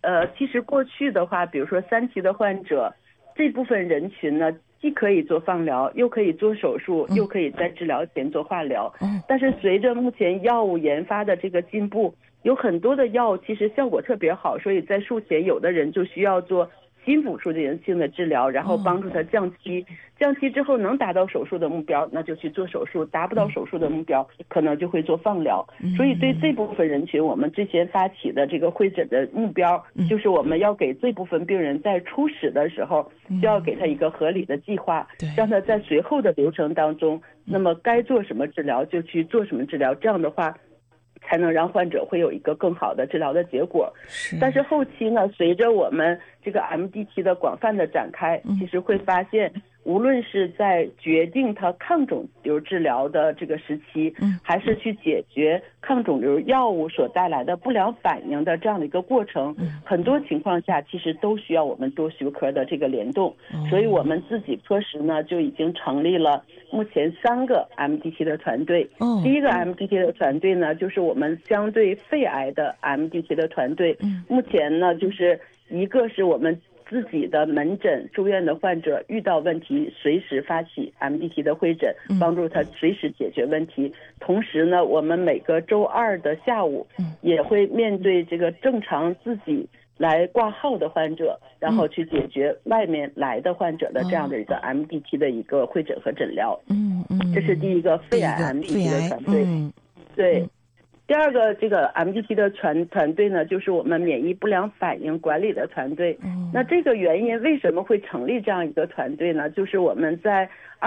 其实过去的话，比如说3期的患者，这部分人群呢，既可以做放疗，又可以做手术，又可以在治疗前做化疗。但是随着目前药物研发的这个进步，有很多的药其实效果特别好，所以在术前有的人就需要做心腹术性的治疗，然后帮助他降期，降期之后能达到手术的目标，那就去做手术；达不到手术的目标，可能就会做放疗。所以对这部分人群，我们之前发起的这个会诊的目标，就是我们要给这部分病人在初始的时候，就要给他一个合理的计划，让他在随后的流程当中，那么该做什么治疗就去做什么治疗，这样的话才能让患者会有一个更好的治疗的结果。但是后期呢，随着我们这个 MDT 的广泛的展开，其实会发现无论是在决定它抗肿瘤治疗的这个时期，还是去解决抗肿瘤药物所带来的不良反应的这样的一个过程，很多情况下其实都需要我们多学科的这个联动。所以我们自己科室呢就已经成立了目前3个 MDT 的团队。第一个 MDT 的团队呢，就是我们相对肺癌的 MDT 的团队。目前呢，就是一个是我们自己的门诊住院的患者遇到问题，随时发起 MDT 的会诊，帮助他随时解决问题。同时呢，我们每个周2的下午也会面对这个正常自己来挂号的患者，然后去解决外面来的患者的这样的一个 MDT 的一个会诊和诊疗。这是第一个肺癌 MDT 的团队。对。第二个这个 MDT 的团队呢，就是我们免疫不良反应管理的团队。那这个原因为什么会成立这样一个团队呢？就是我们在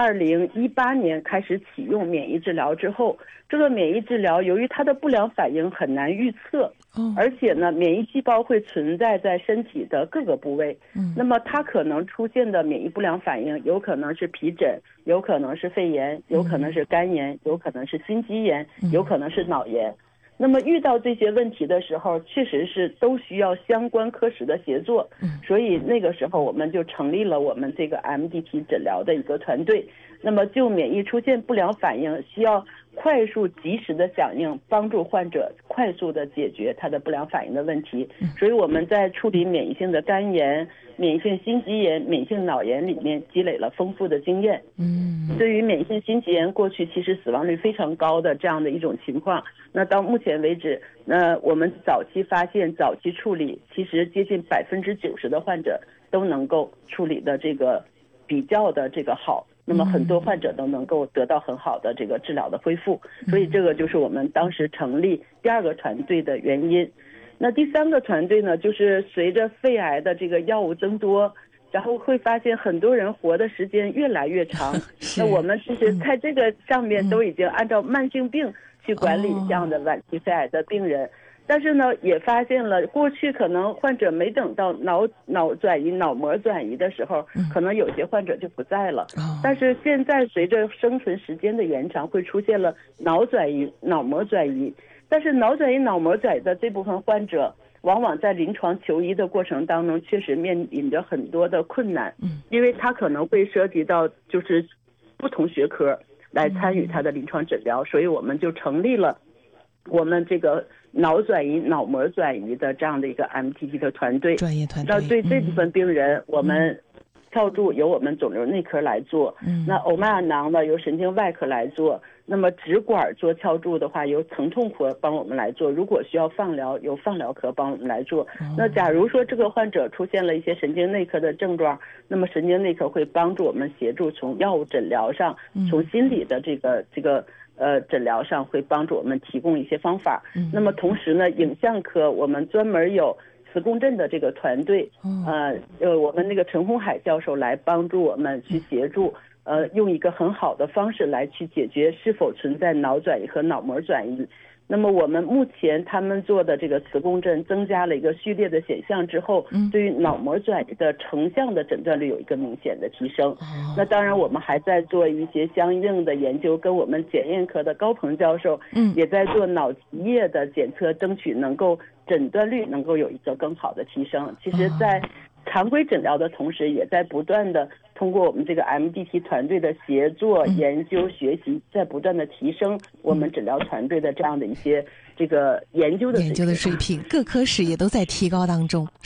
2018年开始启用免疫治疗之后，这个免疫治疗由于它的不良反应很难预测，而且呢，免疫细胞会存在在身体的各个部位。那么它可能出现的免疫不良反应，有可能是皮疹，有可能是肺炎，有可能是肝炎，有可能是心肌炎，有可能是脑炎。那么遇到这些问题的时候，确实是都需要相关科室的协作。所以那个时候我们就成立了我们这个 MDT 诊疗的一个团队。那么就免疫出现不良反应，需要快速及时的响应，帮助患者快速的解决他的不良反应的问题。所以我们在处理免疫性的肝炎、免疫性心肌炎、免疫性脑炎里面积累了丰富的经验。对于免疫性心肌炎，过去其实死亡率非常高的这样的一种情况，那到目前为止，我们早期发现、早期处理，其实接近90%的患者都能够处理的这个比较的这个好。那么很多患者都能够得到很好的这个治疗的恢复，所以这个就是我们当时成立第2个团队的原因。那第3个团队呢，就是随着肺癌的这个药物增多，然后会发现很多人活的时间越来越长。那我们其实在这个上面都已经按照慢性病去管理这样的晚期肺癌的病人。但是呢，也发现了过去可能患者没等到脑转移、脑膜转移的时候，可能有些患者就不在了。但是现在随着生存时间的延长，会出现了脑转移、脑膜转移。但是脑转移、脑膜转移的这部分患者，往往在临床求医的过程当中，确实面临着很多的困难，因为他可能会涉及到就是不同学科来参与他的临床诊疗，所以我们就成立了我们这个脑转移、脑膜转移的这样的一个 MDT 的团队。 专业团队。 那对这部分病人，我们跳注由我们肿瘤内科来做，那欧麦尔囊呢由神经外科来做，那么直管做跳注的话由疼痛科帮我们来做，如果需要放疗由放疗科帮我们来做。那假如说这个患者出现了一些神经内科的症状，那么神经内科会帮助我们协助从药物诊疗上，从心理的这个诊疗上会帮助我们提供一些方法。那么同时呢，影像科我们专门有磁共振的这个团队，我们那个陈红海教授来帮助我们去协助，用一个很好的方式来去解决是否存在脑转移和脑膜转移。那么我们目前他们做的这个磁共振增加了一个序列的显像之后，对于脑膜转移的成像的诊断率有一个明显的提升。那当然我们还在做一些相应的研究，跟我们检验科的高鹏教授也在做脑脊液的检测，争取能够诊断率能够有一个更好的提升。其实在常规诊疗的同时，也在不断的通过我们这个 MDT 团队的协作、研究、学习，在不断的提升我们诊疗团队的这样的一些这个研究的水平， 各科室也都在提高当中。